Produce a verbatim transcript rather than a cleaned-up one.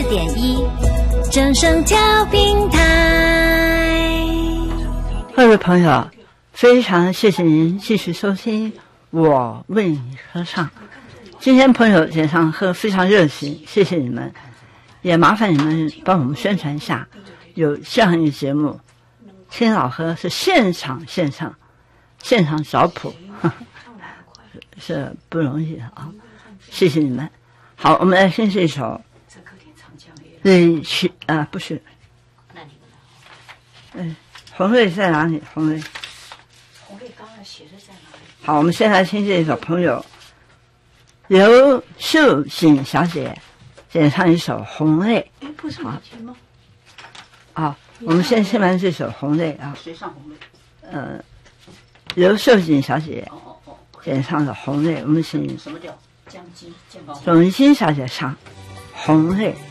点一，正声调频台。 各位朋友，非常谢谢您继续收听我为你歌唱。今天朋友点上喝非常热情，谢谢你们，也麻烦你们帮我们宣传一下，有这样一个节目，听老喝是现场现唱，现场找谱，呵呵是不容易的啊！谢谢你们。好，我们来听这首。对，去啊，不是。嗯，红瑞在哪里？红瑞。红瑞刚才写的在哪里？好，我们先来听这首朋友刘秀锦小姐演唱一首《红泪》。 不是你听吗？ 好，我们先听完这首《红泪》啊。 谁唱《红泪》？ 呃，刘秀锦小姐演唱的《红泪》，我们请什么调？江津，江高。 董一新小姐唱《红泪》。